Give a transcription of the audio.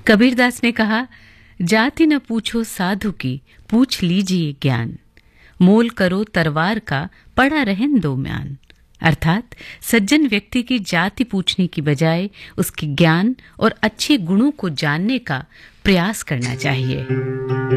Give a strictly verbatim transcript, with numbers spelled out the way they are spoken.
कबीरदास ने कहा, जाति न पूछो साधु की, पूछ लीजिए ज्ञान। मोल करो तरवार का, पड़ा रहन दो म्यान। अर्थात सज्जन व्यक्ति की जाति पूछने की बजाय उसके ज्ञान और अच्छे गुणों को जानने का प्रयास करना चाहिए।